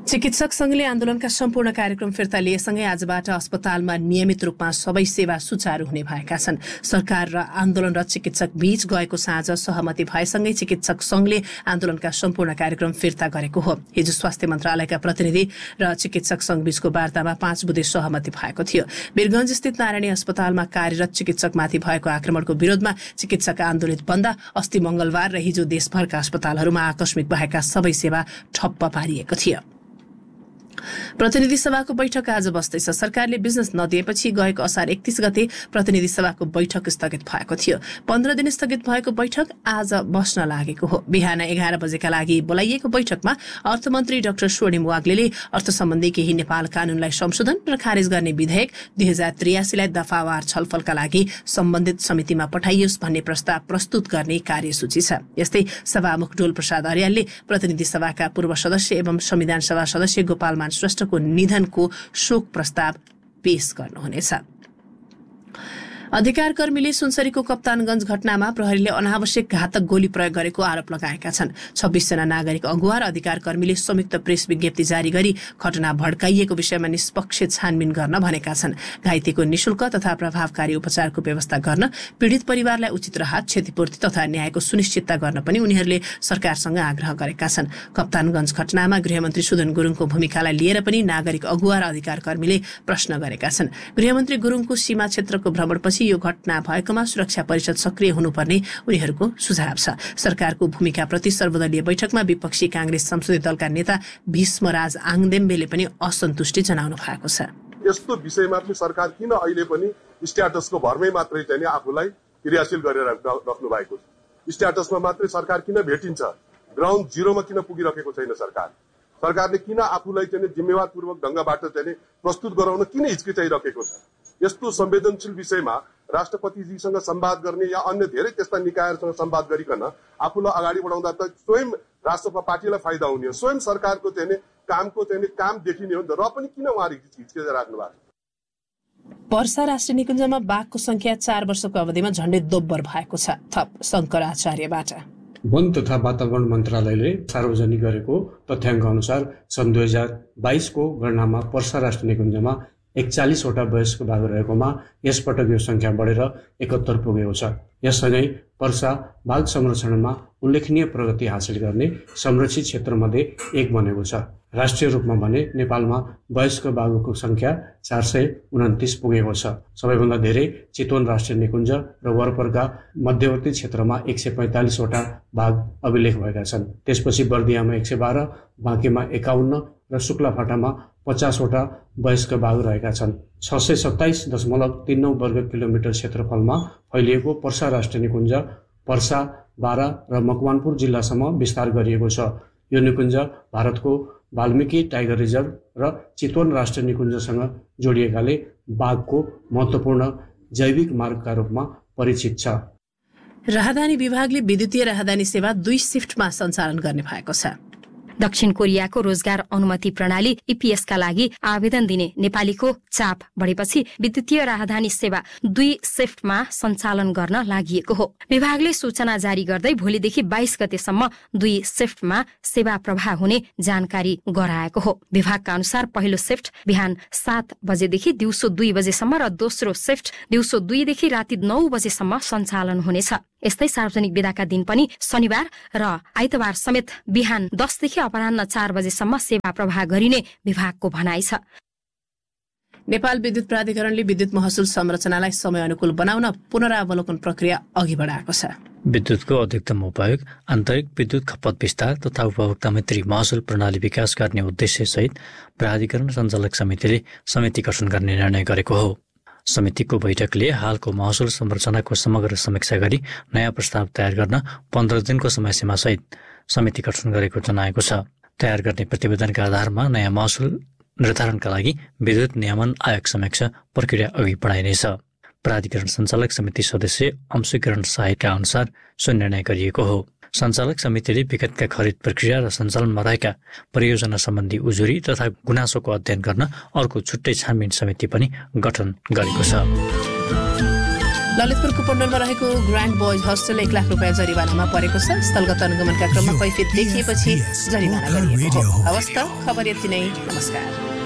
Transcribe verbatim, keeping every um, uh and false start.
चिकित्सक संघले आन्दोलनका सम्पूर्ण कार्यक्रम फिर्ता लिएसँगै आजबाट अस्पतालमा नियमित रूपमा सबै सेवा सुचारू हुने भएका छन्। सरकार र आन्दोलनरत चिकित्सक बीच गएको साँझ सहमति भएसँगै चिकित्सक संघले आन्दोलनका सम्पूर्ण कार्यक्रम फिर्ता गरेको हो। हिजो स्वास्थ्य मन्त्रालयका प्रतिनिधि र चिकित्सक संघ बीचको वार्तामा पाँच बुधे सहमति भएको थियो। वीरगञ्ज स्थित नारायणी अस्पतालमा कार्यरत चिकित्सकमाथि भएको आक्रमणको विरोधमा चिकित्सक आन्दोलित बन्दा अस्ति मंगलबार र हिजो देशभरका अस्पतालहरूमा आकस्मिक भएका सबै सेवा ठप्प पारिएको थियो। प्रतिनिधि सभाको बैठक आज बस्दैछ। सरकारले बिजनेस नदिएपछि गएको असार एकतीस गते प्रतिनिधि सभाको बैठक स्थगित भएको थियो। पन्ध्र दिन स्थगित भएको बैठक आज बस्न लागेको हो। बिहान एघार बजेका लागि बोलाइएको बैठकमा अर्थमन्त्री डाक्टर स्वर्णिम वाग्लेले अर्थ सम्बन्धी केही नेपाल कानूनलाई संशोधन र खारेज गर्ने विधेयक दुई हजार त्रियासीलाई दफावार छलफलका लागि सम्बन्धित समितिमा पठाइयोस् भन्ने प्रस्ताव प्रस्तुत गर्ने कार्यसूची छ। यस्तै सभामुख डोल प्रसाद अर्यालले प्रतिनिधि सभाका पूर्व सदस्य एवं संविधान सभा सदस्य गोपाल श्रेष्ठको निधनको शोक प्रस्ताव पेश गर्नुहुनेछ। अधिकार कर्मीले सुनसरीको कप्तानगञ्ज घटनामा प्रहरीले अनावश्यक घातक गोली प्रयोग गरेको आरोप लगाएका छन्। छब्बीस जना नागरिक अगुवा र अधिकार कर्मीले संयुक्त प्रेस विज्ञप्ति जारी गरी घटना भड्काइएको विषयमा निष्पक्ष छानबिन गर्न भनेका छन्। घाइतेको निशुल्क तथा प्रभावकारी उपचारको व्यवस्था गर्न, पीडित परिवारलाई उचित राहत, क्षतिपूर्ति तथा न्यायको सुनिश्चितता गर्न पनि उनीहरूले सरकारसँग आग्रह गरेका छन्। कप्तानगञ्ज घटनामा गृहमन्त्री सुदन गुरुङको भूमिकालाई लिएर पनि नागरिक अगुवा र अधिकार कर्मीले प्रश्न गरेका छन्। गृहमन्त्री गुरुङको सीमा क्षेत्रको भ्रमणपछि यो घटना भएकोमा सुरक्षा परिषद सक्रिय हुनुपर्ने उनीहरूको सुझाव छ। सरकारको भूमिकाप्रति सर्वदलीय बैठकमा विपक्षी कांग्रेस संसदीय दलका नेता भीष्मराज आङदेम्बेले पनि असन्तुष्टि जनाउनु भएको छ। यस्तो विषयमा पनि सरकार किन अहिले पनि स्ट्याटसको भरमै मात्रै चाहिँ आफूलाई क्रियाशील गरेर राख्नु भएको छ? स्ट्याटसमा मात्रै सरकार किन भेटिन्छ? ग्राउन्ड जिरोमा किन पुगिरहेको छैन सरकार? सरकारले किन आफूलाई चाहिँ जिम्मेवारपूर्वक ढंगबाट चाहिँ प्रस्तुत गराउन किन हिचकिचाइरहेको छ? यस्तो संवेदनशील विषयमा राष्ट्रपतिजीसँग संवाद गर्ने या अन्य धेरै त्यस्ता निकायहरूसँग संवाद गरिकन आफूलाई अगाडि बढाउँदा त स्वयं राष्ट्रपति पार्टीलाई फाइदा हुने हो, स्वयं सरकारको चाहिँ कामको चाहिँ काम देखिने हो। र पनि किन उहाँहरू हिचकिचाइ राख्नु भएको? पर्सा राष्ट्रिय निकुञ्जमा बाघको संख्या चार वर्षको अवधिमा झण्डै दोब्बर भएको छ। थप शङ्कराचार्यबाट। वन तथा वातावरण मन्त्रालयले सार्वजनिक गरेको तथ्याङ्क अनुसार सन् दुई हजार बाइसको गणनामा पर्सा राष्ट्रिय निकुञ्जमा एकचालिसवटा वयस्क बाघ रहेकोमा यसपटक यो संख्या बढेर एकहत्तर पुगेको छ। यससँगै पर्सा बाघ संरक्षणमा उल्लेखनीय प्रगति हासिल गर्ने संरक्षित क्षेत्रमध्ये एक बनेको छ। राष्ट्रिय रूपमा भने नेपालमा वयस्क बाघको संख्या चार सय उन्तिस पुगेको छ। सबैभन्दा धेरै चितवन राष्ट्रिय निकुञ्ज र वरपरका मध्यवर्ती क्षेत्रमा एक सय पैंतालिसवटा बाघ अभिलेख भएका छन्। त्यसपछि बर्दियामा एक सय बाह्र, बाँकेमा एकाउन्न र शुक्लाफाटामा पचासवटा वयस्क बाघ रहेका छन्। छ सय सत्ताइस दशमलव तीन नौ वर्ग किलोमिटर क्षेत्रफलमा फैलिएको पर्सा राष्ट्रिय निकुञ्ज पर्सा, बारा र मकवानपुर जिल्लासम्म विस्तार गरिएको छ। यो निकुञ्ज भारतको वाल्मिकी टाइगर रिजर्भ र चितवन राष्ट्रिय निकुञ्जसँग जोडिएकाले बाघको महत्त्वपूर्ण जैविक मार्गका रूपमा परिचित छ। राहदानी विभागले विद्युतीय राहदानी सेवा दुई शिफ्टमा सञ्चालन गर्ने भएको छ। दक्षिण कोरियाको रोजगार अनुमति प्रणाली ईपीएसका लागि आवेदन दिने नेपालीको चाप बढेपछि विद्युतीय राहदानी सेवा दुई शिफ्टमा सञ्चालन गर्न लागिएको हो। विभागले सूचना जारी गर्दै भोलिदेखि बाइस गतेसम्म दुई शिफ्टमा सेवा प्रवाह हुने जानकारी गराएको हो। विभागका अनुसार पहिलो शिफ्ट बिहान सात बजेदेखि दिउँसो दुई बजेसम्म र दोस्रो शिफ्ट दिउँसो दुईदेखि राति नौ बजेसम्म सञ्चालन हुनेछ। यस्तै सार्वजनिक बिदाका दिन पनि शनिबार र आइतबार समेत बिहान दसदेखि अपराह्न चार बजेसम्म सेवा प्रवाह गरिने विभागको भनाइ छ। नेपाल विद्युत प्राधिकरणले विद्युत महसुल संरचनालाई समय अनुकूल बनाउन पुनरावलोकन प्रक्रिया अघि बढाएको छ। विद्युतको अधिकतम उपयोग, आन्तरिक विद्युत खपत विस्तार तथा उपभोक्ता मैत्री महसुल प्रणाली विकास गर्ने उद्देश्य सहित प्राधिकरण सञ्चालक समितिले समिति गठन गर्ने निर्णय गरेको हो। समितिको बैठकले हालको महसुल संरचनाको समग्र समीक्षा गरी नयाँ प्रस्ताव तयार गर्न पन्ध्र दिनको समयसीमा सहित समिति गठन गरेको जनाएको छ। तयार गर्ने प्रतिवेदनका आधारमा नयाँ महसुल निर्धारणका लागि विद्युत नियमन आयोग समक्ष प्रक्रिया अघि बढाइनेछ। प्राधिकरण सञ्चालक समिति सदस्य अंशुकिरण साईका अनुसार सो निर्णय गरिएको हो। सञ्चालक समितिले विगतका खरिद प्रक्रिया र सञ्चालनमा रहेका परियोजना सम्बन्धी उजुरी तथा गुनासोको अध्ययन गर्न अर्को छुट्टै छानबिन समिति पनि गठन गरेको छ। ललितपुरको पण्डलमा रहेको ग्रान्ड बोइज होस्टेल एक लाख रुपियाँ जरिवानामा परेको छ। स्थलगत अनुगमनका क्रममा कैफियत देखिएपछि जरिवाना गरिएको हो। हवस् त, खबर यति नै। नमस्कार।